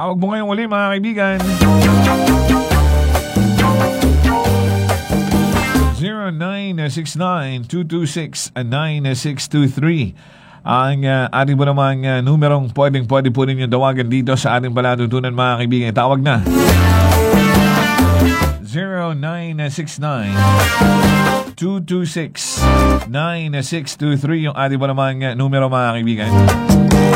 Tawag mo ngayong uli mga kaibigan. 0969-226-9623 ang ating po namang numerong pwede po ninyo tawagan dito sa ating palatuntunan mga kaibigan. Tawag na 0969-226-9623 yung ating po namang numero mga kaibigan.